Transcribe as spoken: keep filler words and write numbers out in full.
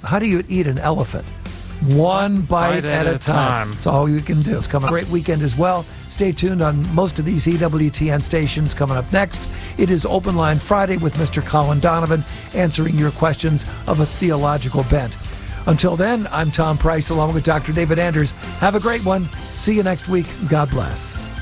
how do you eat an elephant? One bite, bite at, at a time. time. That's all you can do. It's coming a great weekend as well. Stay tuned on most of these E W T N stations. Coming up next, it is Open Line Friday with Mister Colin Donovan answering your questions of a theological bent. Until then, I'm Tom Price along with Doctor David Anders. Have a great one. See you next week. God bless.